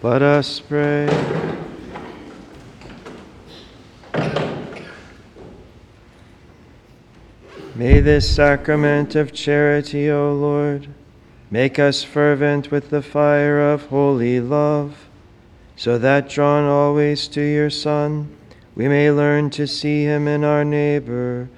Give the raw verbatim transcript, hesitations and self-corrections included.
Let us pray. May this sacrament of charity, O Lord, make us fervent with the fire of holy love, so that, drawn always to your Son, we may learn to see him in our neighbor